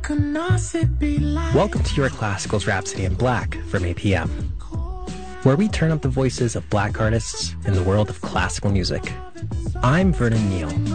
Welcome to Your Classicals Rhapsody in Black from APM, where we turn up the voices of black artists in the world of classical music. I'm Vernon Neal.